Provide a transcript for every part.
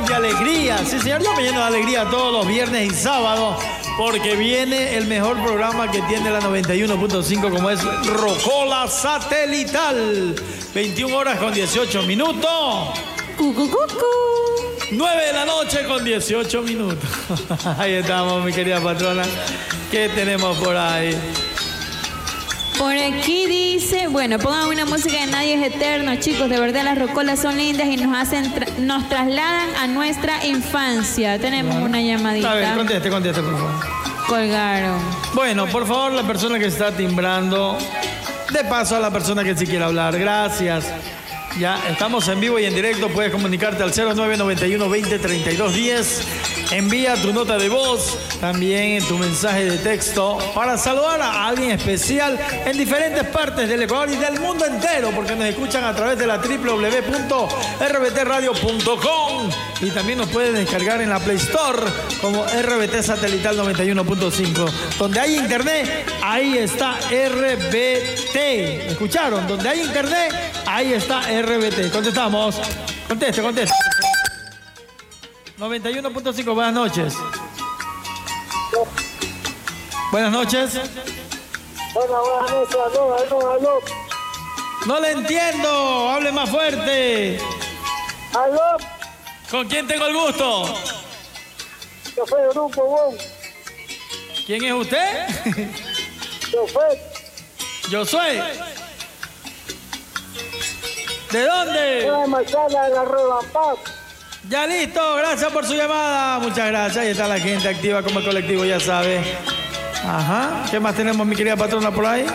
de alegría. Sí, señor, yo me lleno de alegría todos los viernes y sábados porque viene el mejor programa que tiene la 91.5 como es Rocola Satelital. 21 horas con 18 minutos. 9 de la noche con 18 minutos. Ahí estamos, mi querida patrona. ¿Qué tenemos por ahí? Por aquí dice, bueno, pongan una música de Nadie es Eterno, chicos, de verdad las rocolas son lindas y nos trasladan a nuestra infancia. Tenemos una llamadita. A ver, conteste, por favor. Colgaron. Bueno, por favor, la persona que está timbrando, de paso a la persona que sí quiere hablar. Gracias. Ya estamos en vivo y en directo. Puedes comunicarte al 0991 20 32 10. Envía tu nota de voz, también tu mensaje de texto para saludar a alguien especial en diferentes partes del Ecuador y del mundo entero, porque nos escuchan a través de la www.rbtradio.com y también nos pueden descargar en la Play Store como RBT Satelital 91.5. Donde hay internet, ahí está RBT. ¿Escucharon? Donde hay internet, ahí está RBT. Contestamos. Conteste. 91.5, buenas noches. Buenas noches. Buenas noches, aló. No le entiendo, hable más fuerte. Aló. ¿Con quién tengo el gusto? Yo soy el grupo, vos. ¿Quién es usted? Yo soy. ¿De dónde? Una manzana de la Rueda Paz. Ya listo, gracias por su llamada. Muchas gracias. Ahí está la gente activa como el colectivo, ya sabe. Ajá. ¿Qué más tenemos, mi querida patrona, por ahí?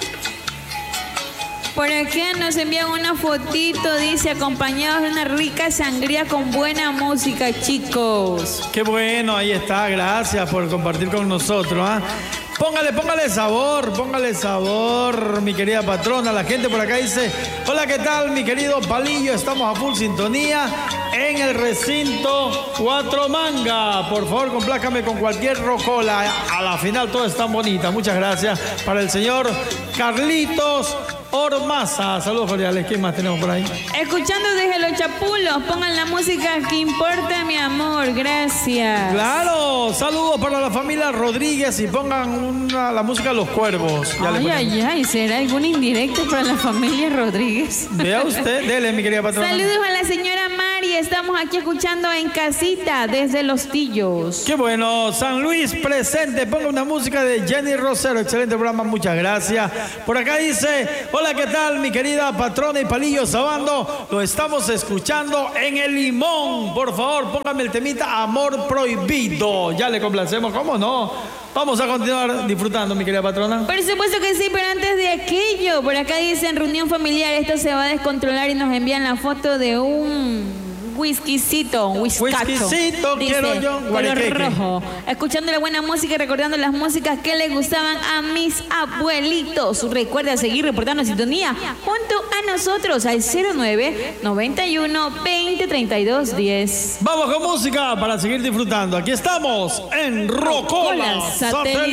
Por aquí nos envían una fotito, dice, acompañados de una rica sangría con buena música, chicos. Qué bueno, ahí está. Gracias por compartir con nosotros, ¿ah? Póngale sabor, mi querida patrona. La gente por acá dice, hola, ¿qué tal, mi querido Palillo? Estamos a full sintonía en el recinto Cuatro Manga. Por favor, complácame con cualquier rocola. A la final todo es tan bonita. Muchas gracias para el señor Carlitos Ormaza. Saludos cordiales. ¿Quién más tenemos por ahí? Escuchando desde Los Chapulos, pongan la música que importa, mi amor. Gracias. Claro, saludos para la familia Rodríguez y pongan la música de Los Cuervos. Ay, ¿será algún indirecto para la familia Rodríguez? Vea usted, dele, mi querida patrona. Saludos a la señora Mari, estamos aquí escuchando en casita desde Los Tillos. Qué bueno, San Luis presente, ponga una música de Jenny Rosero, excelente programa, muchas gracias. Por acá dice, hola, ¿qué tal, mi querida patrona y Palillo Sabando? Lo estamos escuchando en El Limón. Por favor, póngame el temita Amor Prohibido. Ya le complacemos, ¿cómo no? Vamos a continuar disfrutando, mi querida patrona. Por supuesto que sí, pero antes de aquello, por acá dicen reunión familiar, esto se va a descontrolar y nos envían la foto de un whiskycito, whiskycito, quiero yo, color rojo. Escuchando la buena música y recordando las músicas que le gustaban a mis abuelitos. Recuerda seguir reportando sintonía junto a nosotros al 09 91 20 32 10. Vamos con música para seguir disfrutando. Aquí estamos en Rocola Satelital.